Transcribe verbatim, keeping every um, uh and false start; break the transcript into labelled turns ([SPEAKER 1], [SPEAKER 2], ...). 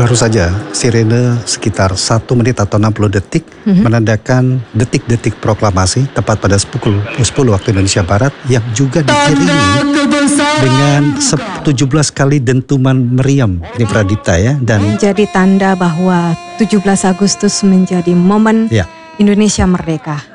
[SPEAKER 1] Baru saja sirene sekitar satu menit atau enam puluh detik mm-hmm. menandakan detik-detik proklamasi tepat pada pukul sepuluh waktu Indonesia Barat, yang juga diiringi dengan tujuh belas kali dentuman meriam. Ini Pradipta ya, dan
[SPEAKER 2] menjadi tanda bahwa tujuh belas Agustus menjadi momen ya. Indonesia merdeka.